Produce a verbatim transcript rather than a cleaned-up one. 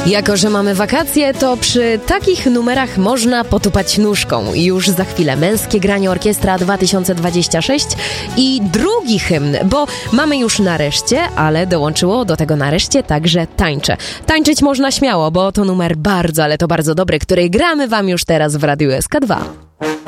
Jako że mamy wakacje, to przy takich numerach można potupać nóżką. Już za chwilę Męskie Granie Orkiestra dwa tysiące dwadzieścia sześć i drugi hymn, bo mamy już nareszcie, ale dołączyło do tego nareszcie także Tańczę. Tańczyć można śmiało, bo to numer bardzo, ale to bardzo dobry, który gramy wam już teraz w Radiu S K dwa.